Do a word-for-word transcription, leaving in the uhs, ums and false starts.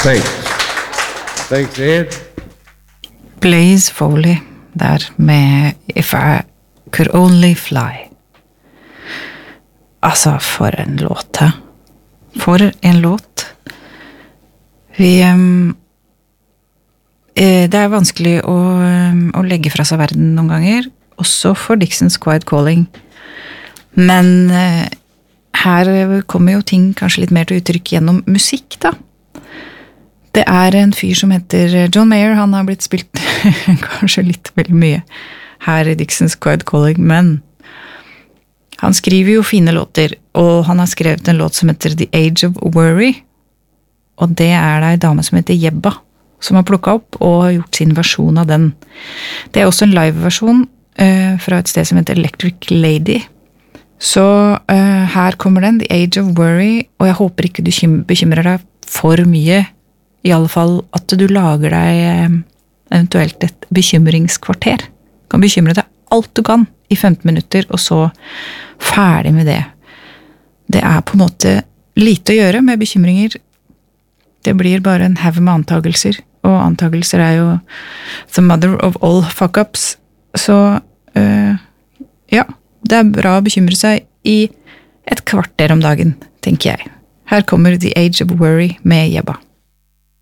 Thanks. Thanks, Ed. Blaze Foley der med If I Could Only Fly. Altså, for en låt, hæ? For en låt. Vi... Um, det er vanskelig å, um, å legge fra seg verden noen ganger, også for Dixons Quiet Calling. Men uh, her kommer jo ting kanskje litt mer til uttrykk gjennom musikk, da. Det er en fyr som heter John Mayer, han har blitt spilt kanskje litt veldig mye her i Dixons Quiet Calling, men han skriver jo fine låter, og han har skrevet en låt som heter The Age of Worry, og det er det en dame som heter Jebba, som har plukket opp og gjort sin versjon av den. Det er også en live-versjon uh, fra et sted som heter Electric Lady, så uh, her kommer den, The Age of Worry, og jeg håper ikke du bekymrer deg for mye, i alle fall at du lager deg eventuelt et bekymringskvarter. Du kan bekymre deg alt du kan i femten minutter, og så ferdig med det. Det er på en måte lite å gjøre med bekymringer. Det blir bare en haug med antagelser, og antagelser er jo the mother of all fuck-ups. Så øh, ja, det er bra å bekymre seg i et kvarter om dagen, tenker jeg. Her kommer The Age of Worry med Jebba.